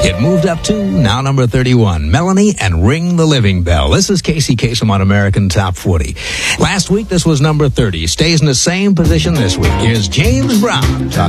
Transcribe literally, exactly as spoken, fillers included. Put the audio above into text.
It moved up to now number thirty-one, Melanie and Ring the Living Bell. This is Casey Kasem on American Top forty. Last week, this was number thirty. Stays in the same position this week. Here's James Brown talking